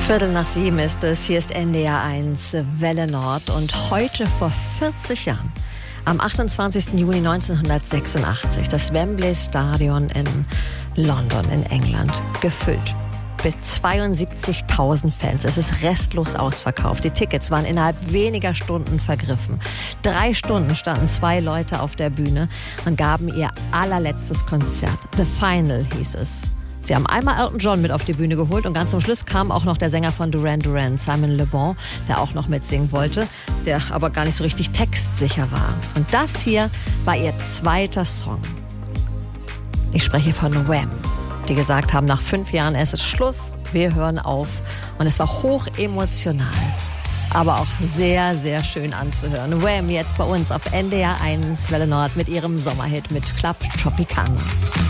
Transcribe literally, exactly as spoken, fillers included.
Viertel nach sieben ist es. Hier ist N D R eins Welle Nord. Und heute vor vierzig Jahren, am achtundzwanzigsten Juni neunzehnhundertsechsundachtzig, das Wembley Stadion in London in England gefüllt mit zweiundsiebzigtausend Fans. Es ist restlos ausverkauft. Die Tickets waren innerhalb weniger Stunden vergriffen. Drei Stunden standen zwei Leute auf der Bühne und gaben ihr allerletztes Konzert. The Final hieß es. Sie haben einmal Elton John mit auf die Bühne geholt und ganz zum Schluss kam auch noch der Sänger von Duran Duran, Simon Le Bon, der auch noch mitsingen wollte, der aber gar nicht so richtig textsicher war. Und das hier war ihr zweiter Song. Ich spreche von Wham, die gesagt haben, nach fünf Jahren es ist Schluss, wir hören auf. Und es war hoch emotional, aber auch sehr, sehr schön anzuhören. Wham jetzt bei uns auf N D R eins Welle Nord mit ihrem Sommerhit mit Club Tropicana.